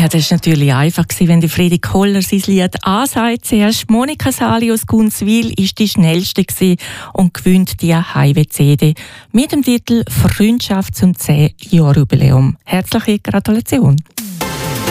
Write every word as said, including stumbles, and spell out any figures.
Ja, das war natürlich einfach, wenn die Fredi Koller sein Lied ansagt. Zuerst Monika Sali aus Gunzwil ist die schnellste und gewinnt die Highway-C D mit dem Titel «Freundschaft zum zehn Jahr Jubiläum». Herzliche Gratulation!